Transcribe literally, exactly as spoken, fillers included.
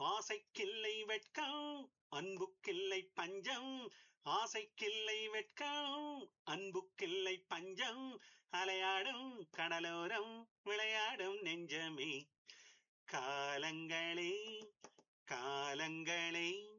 ஆசைக்கில்லை வெட்கம் அன்புக்கில்லை பஞ்சம். ஆசைக்கில்லை வெட்கம் அன்புக்கில்லை பஞ்சம். அலையாடும் கடலோரம் விளையாடும் நெஞ்சமே. காலங்களே காலங்களே